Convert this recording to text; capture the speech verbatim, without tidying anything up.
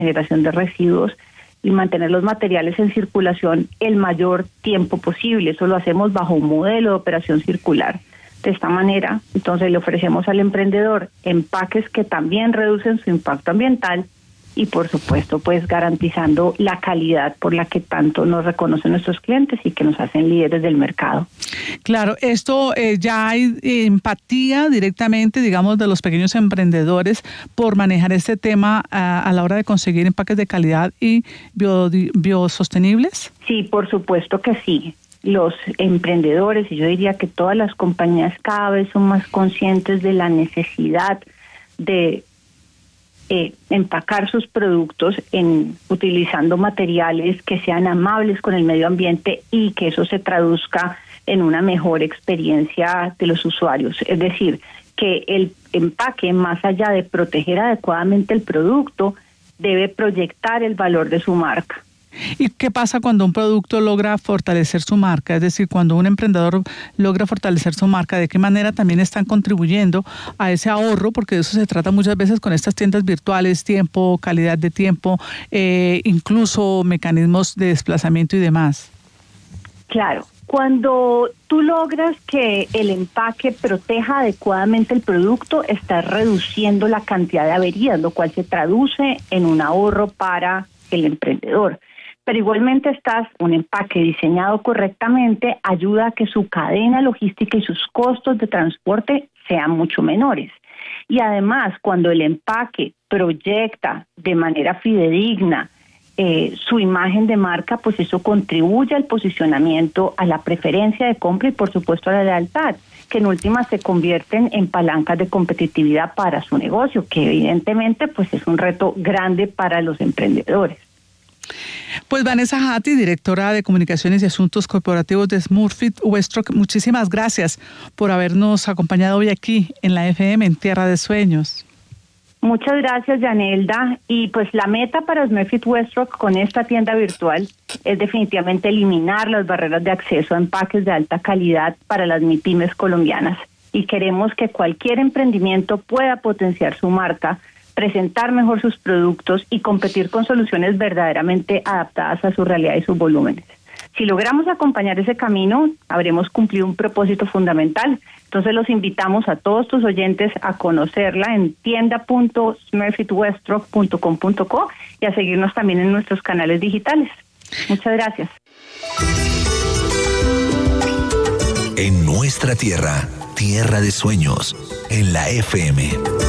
generación de residuos y mantener los materiales en circulación el mayor tiempo posible. Eso lo hacemos bajo un modelo de operación circular. De esta manera, entonces le ofrecemos al emprendedor empaques que también reducen su impacto ambiental y, por supuesto, pues garantizando la calidad por la que tanto nos reconocen nuestros clientes y que nos hacen líderes del mercado. Claro, esto eh, ya hay empatía directamente, digamos, de los pequeños emprendedores por manejar este tema a, a la hora de conseguir empaques de calidad y bio, biosostenibles. Sí, por supuesto que sí. Los emprendedores, y yo diría que todas las compañías cada vez son más conscientes de la necesidad de Eh, empacar sus productos en utilizando materiales que sean amables con el medio ambiente y que eso se traduzca en una mejor experiencia de los usuarios. Es decir, que el empaque, más allá de proteger adecuadamente el producto, debe proyectar el valor de su marca. ¿Y qué pasa cuando un producto logra fortalecer su marca? Es decir, cuando un emprendedor logra fortalecer su marca, ¿de qué manera también están contribuyendo a ese ahorro? Porque de eso se trata muchas veces con estas tiendas virtuales, tiempo, calidad de tiempo, eh, incluso mecanismos de desplazamiento y demás. Claro, cuando tú logras que el empaque proteja adecuadamente el producto, estás reduciendo la cantidad de averías, lo cual se traduce en un ahorro para el emprendedor. Pero igualmente estás, un empaque diseñado correctamente ayuda a que su cadena logística y sus costos de transporte sean mucho menores. Y además, cuando el empaque proyecta de manera fidedigna eh, su imagen de marca, pues eso contribuye al posicionamiento, a la preferencia de compra y por supuesto a la lealtad, que en últimas se convierten en palancas de competitividad para su negocio, que evidentemente pues es un reto grande para los emprendedores. Pues Vanessa Jatti, directora de Comunicaciones y Asuntos Corporativos de Smurfit Westrock, muchísimas gracias por habernos acompañado hoy aquí en la F M, en Tierra de Sueños. Muchas gracias, Yanelda. Y pues la meta para Smurfit Westrock con esta tienda virtual es definitivamente eliminar las barreras de acceso a empaques de alta calidad para las MIPYMES colombianas. Y queremos que cualquier emprendimiento pueda potenciar su marca, presentar mejor sus productos y competir con soluciones verdaderamente adaptadas a su realidad y sus volúmenes. Si logramos acompañar ese camino, habremos cumplido un propósito fundamental. Entonces los invitamos a todos tus oyentes a conocerla en tienda punto smurfit westrock punto com punto co y a seguirnos también en nuestros canales digitales. Muchas gracias. En nuestra tierra, Tierra de Sueños, en la F M.